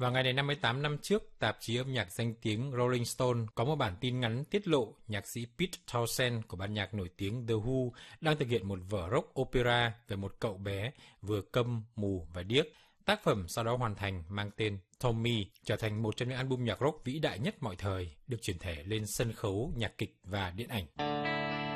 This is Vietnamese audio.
Vào ngày này 58 năm trước, tạp chí âm nhạc danh tiếng Rolling Stone có một bản tin ngắn tiết lộ nhạc sĩ Pete Townshend của ban nhạc nổi tiếng The Who đang thực hiện một vở rock opera về một cậu bé vừa câm, mù và điếc. Tác phẩm sau đó hoàn thành mang tên Tommy, trở thành một trong những album nhạc rock vĩ đại nhất mọi thời, được chuyển thể lên sân khấu, nhạc kịch và điện ảnh.